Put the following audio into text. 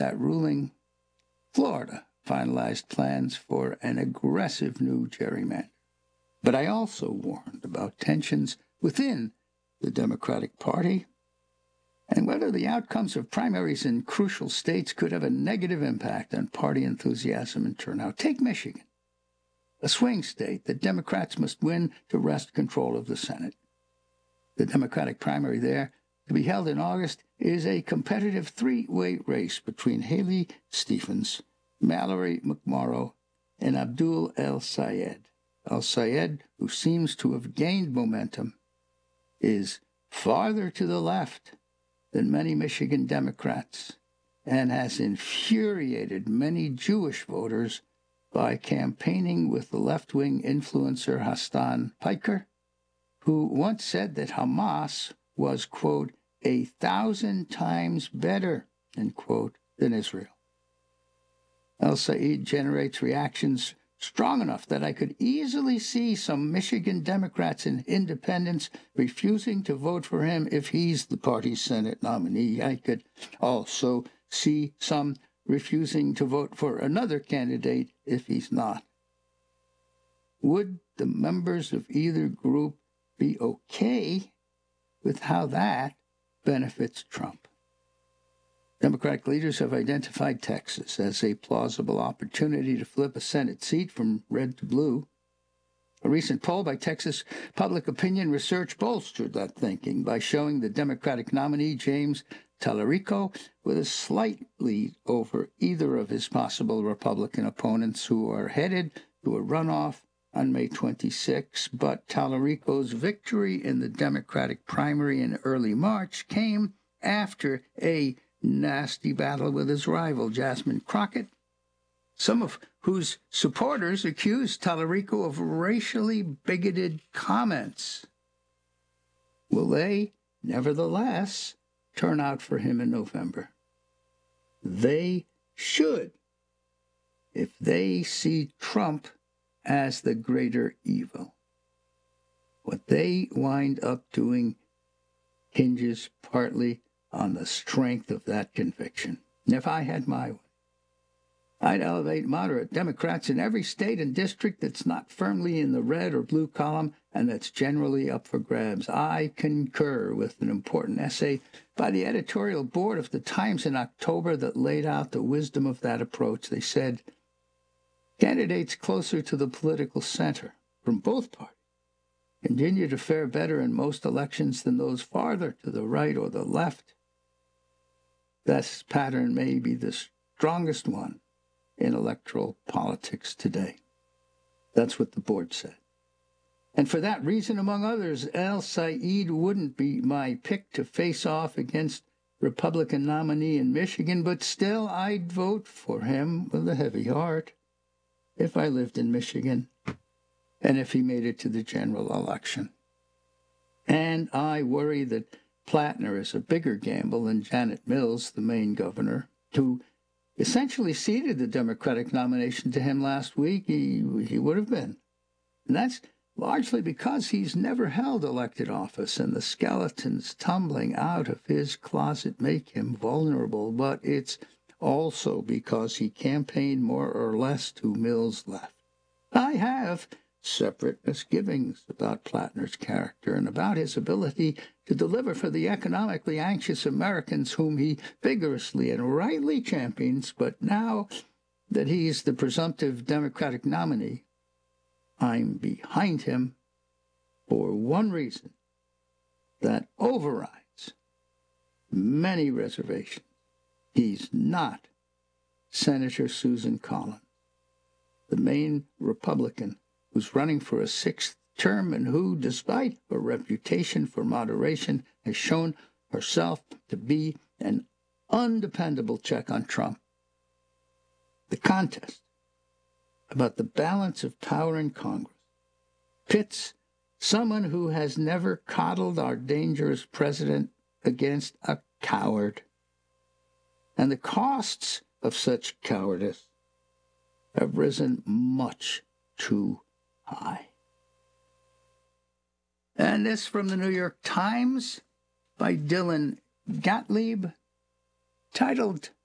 that ruling, Florida finalized plans for an aggressive new gerrymander. But I also warned about tensions within the Democratic Party and whether the outcomes of primaries in crucial states could have a negative impact on party enthusiasm and turnout. Take Michigan, a swing state that Democrats must win to wrest control of the Senate. The Democratic primary there, to be held in August, is a competitive three-way race between Haley Stephens, Mallory McMorrow, and Abdul El-Sayed. El-Sayed, who seems to have gained momentum, is farther to the left than many Michigan Democrats and has infuriated many Jewish voters by campaigning with the left-wing influencer Hassan Piker, who once said that Hamas was, quote, 1,000 times better, end quote, than Israel. El-Sayed generates reactions strong enough that I could easily see some Michigan Democrats and independents refusing to vote for him if he's the party's Senate nominee. I could also see some refusing to vote for another candidate if he's not. Would the members of either group be okay with how that benefits Trump? Democratic leaders have identified Texas as a plausible opportunity to flip a Senate seat from red to blue. A recent poll by Texas Public Opinion Research bolstered that thinking by showing the Democratic nominee, James Tallarico, with a slight lead over either of his possible Republican opponents who are headed to a runoff on May 26. But Tallarico's victory in the Democratic primary in early March came after a nasty battle with his rival, Jasmine Crockett, some of whose supporters accused Tallarico of racially bigoted comments. Will they, nevertheless, turn out for him in November? They should, if they see Trump as the greater evil. What they wind up doing hinges partly on the strength of that conviction. And if I had my way, I'd elevate moderate Democrats in every state and district that's not firmly in the red or blue column and that's generally up for grabs. I concur with an important essay by the editorial board of the Times in October that laid out the wisdom of that approach. They said, candidates closer to the political center from both parties continue to fare better in most elections than those farther to the right or the left. This pattern may be the strongest one in electoral politics today. That's what the board said. And for that reason, among others, El-Sayed wouldn't be my pick to face off against Republican nominee in Michigan, but still I'd vote for him with a heavy heart if I lived in Michigan and if he made it to the general election. And I worry that Plattner is a bigger gamble than Janet Mills, the Maine governor, who essentially ceded the Democratic nomination to him last week. He would have been. And that's largely because he's never held elected office, and the skeletons tumbling out of his closet make him vulnerable. But it's also because he campaigned more or less to Mills' left. I have separate misgivings about Plattner's character and about his ability to deliver for the economically anxious Americans whom he vigorously and rightly champions. But now that he's the presumptive Democratic nominee, I'm behind him for one reason that overrides many reservations. He's not Senator Susan Collins, the Maine Republican who's running for a sixth term and who, despite her reputation for moderation, has shown herself to be an undependable check on Trump. The contest about the balance of power in Congress pits someone who has never coddled our dangerous president against a coward. And the costs of such cowardice have risen much too high. And this from the New York Times by Dylan Gottlieb, titled